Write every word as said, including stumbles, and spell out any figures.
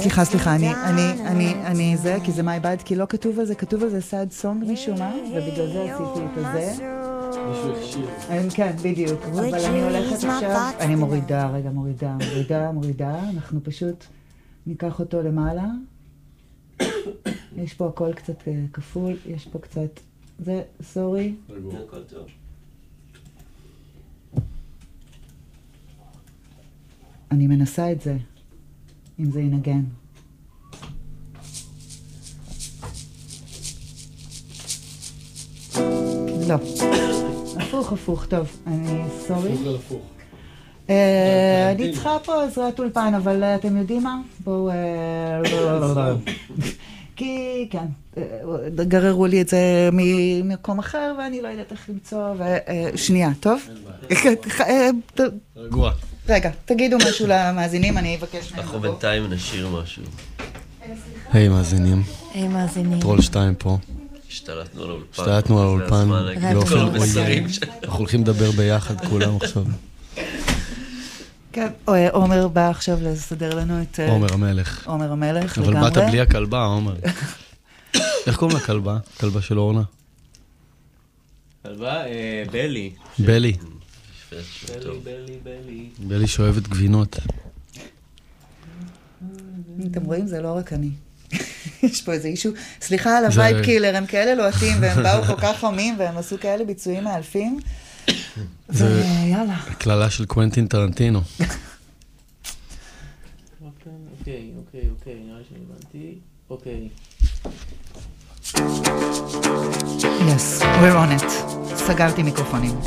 סליחה, סליחה, אני, אני, אני, אני זה, כי זה מה איבד, כי לא כתוב על זה, כתוב על זה סאד סונג משום מה, ובגלל זה עשיתי את הזה. מישהו הקשיב. כן, בדיוק, אבל אני הולכת עכשיו, אני מורידה, רגע, מורידה, מורידה, מורידה, אנחנו פשוט ניקח אותו למעלה. יש פה הכל קצת כפול, יש פה קצת, זה, סורי. הכל טוב. אני מנסה את זה, אם זה ינגן. לא. הפוך, הפוך, טוב, אני סורי. הפוך על הפוך. אני צריכה פה עזרת אולפן, אבל אתם יודעים מה? בואו... כי, כן, גררו לי את זה ממקום אחר, ואני לא יודעת איך למצוא, ושנייה, טוב? רגוע. רגע, תגידו משהו למאזינים, אני אבקש מהם. אנחנו בינתיים נשאיר משהו. היי מאזינים, היי מאזינים. טרול שתיים פה. השתלטנו על האולפן. השתלטנו על האולפן. כל המסרים שלנו. אנחנו הולכים לדבר ביחד כולם עכשיו. כן, עומר בא עכשיו לסדר לנו את... עומר המלך. עומר המלך, לגמרי. אבל באת בלי הכלבה, עומר. איך קוראים לכלבה? כלבה של אורנה? כלבה? בלי. בלי. בלי, בלי, בלי. בלי שאוהבת גבינות. אתם רואים? זה לא רק אני. יש פה איזה אישו. סליחה על הווייב קילר, הם כאלה לוהטים, והם באו כל כך חמים, והם עשו כאלה ביצועים מאלפים. זה ויאללה. כללה של קוונטין טרנטינו. אוקיי, אוקיי, אוקיי, נראה לי שהבנתי. אוקיי. Yes, we're on it. סגרתי מיקרופונים.